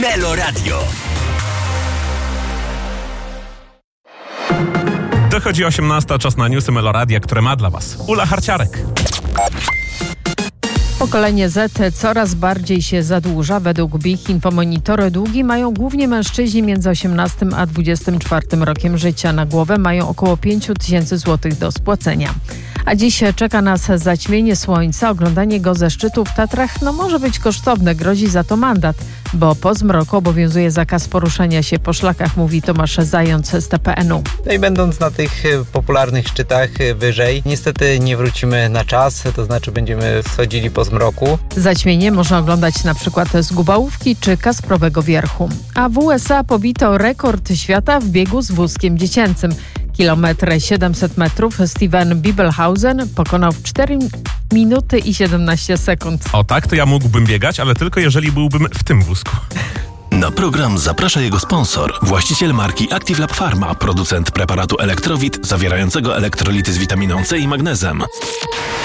Melo Radio. Dochodzi 18, czas na newsy Meloradia, które ma dla Was Ula Harciarek. Pokolenie Z coraz bardziej się zadłuża. Według BIH Infomonitor długi mają głównie mężczyźni między 18 a 24 rokiem życia. Na głowę mają około 5 tysięcy złotych do spłacenia. A dziś czeka nas zaćmienie słońca. Oglądanie go ze szczytu w Tatrach może być kosztowne. Grozi za to mandat, bo po zmroku obowiązuje zakaz poruszania się po szlakach, mówi Tomasz Zając z TPN-u. No i będąc na tych popularnych szczytach wyżej, niestety nie wrócimy na czas, to znaczy będziemy schodzili po zmroku. Zaćmienie można oglądać na przykład z Gubałówki czy Kasprowego Wierchu. A w USA pobito rekord świata w biegu z wózkiem dziecięcym. 1,7 metrów Steven Bibelhausen pokonał w 4 minuty i 17 sekund. O tak, to ja mógłbym biegać, ale tylko jeżeli byłbym w tym wózku. Na program zaprasza jego sponsor, właściciel marki ActiveLab Pharma, producent preparatu Elektrowit zawierającego elektrolity z witaminą C i magnezem.